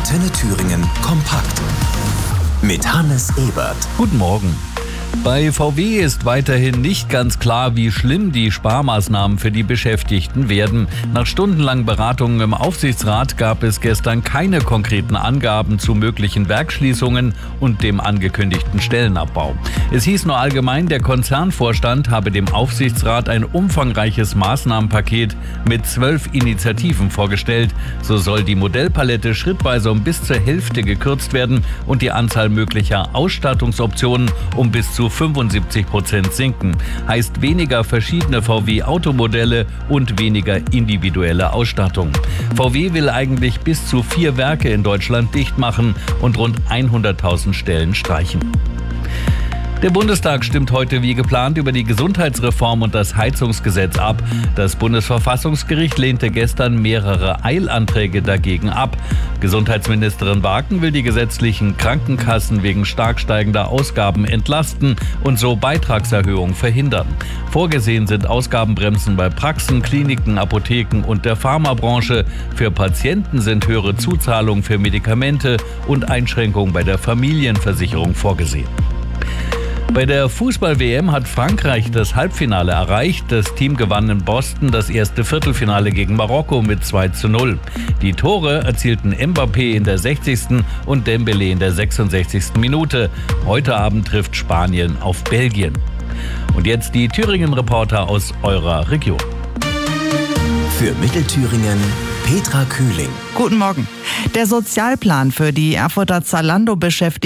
Antenne Thüringen kompakt. Mit Hannes Ebert. Guten Morgen. Bei VW ist weiterhin nicht ganz klar, wie schlimm die Sparmaßnahmen für die Beschäftigten werden. Nach stundenlangen Beratungen im Aufsichtsrat gab es gestern keine konkreten Angaben zu möglichen Werksschließungen und dem angekündigten Stellenabbau. Es hieß nur allgemein, der Konzernvorstand habe dem Aufsichtsrat ein umfangreiches Maßnahmenpaket mit 12 Initiativen vorgestellt. So soll die Modellpalette schrittweise um bis zur Hälfte gekürzt werden und die Anzahl möglicher Ausstattungsoptionen um bis zu 75% sinken. Heißt weniger verschiedene VW-Automodelle und weniger individuelle Ausstattung. VW will eigentlich bis zu 4 Werke in Deutschland dicht machen und rund 100.000 Stellen streichen. Der Bundestag stimmt heute wie geplant über die Gesundheitsreform und das Heizungsgesetz ab. Das Bundesverfassungsgericht lehnte gestern mehrere Eilanträge dagegen ab. Gesundheitsministerin Waken will die gesetzlichen Krankenkassen wegen stark steigender Ausgaben entlasten und so Beitragserhöhungen verhindern. Vorgesehen sind Ausgabenbremsen bei Praxen, Kliniken, Apotheken und der Pharmabranche. Für Patienten sind höhere Zuzahlungen für Medikamente und Einschränkungen bei der Familienversicherung vorgesehen. Bei der Fußball-WM hat Frankreich das Halbfinale erreicht. Das Team gewann in Boston das erste Viertelfinale gegen Marokko mit 2:0. Die Tore erzielten Mbappé in der 60. und Dembélé in der 66. Minute. Heute Abend trifft Spanien auf Belgien. Und jetzt die Thüringen-Reporter aus eurer Region. Für Mittelthüringen Petra Kühling. Guten Morgen. Der Sozialplan für die Erfurter Zalando-Beschäftigten